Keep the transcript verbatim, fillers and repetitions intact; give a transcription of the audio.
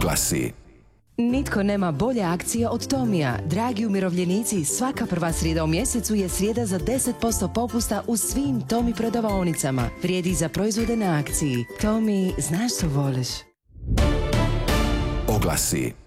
Oglasi. Nitko nema bolje akcije od Tomija. Dragi umirovljenici, svaka prva srijeda u mjesecu je srijeda za deset posto popusta u svim Tomi prodavaonicama. Vrijedi za proizvode na akciji. Tomi, znaš što voliš. Oglasi.